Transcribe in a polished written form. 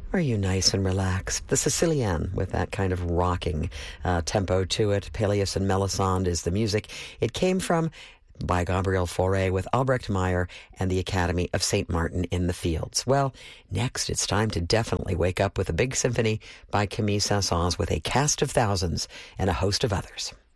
Are you nice and relaxed? The Sicilienne, with that kind of rocking tempo to it. Peleus and Melisande is the music it came from, by Gabriel Fauré with Albrecht Meyer and the Academy of St. Martin in the Fields. Well, next it's time to definitely wake up with a big symphony by Camille Saint-Saëns with a cast of thousands and a host of others.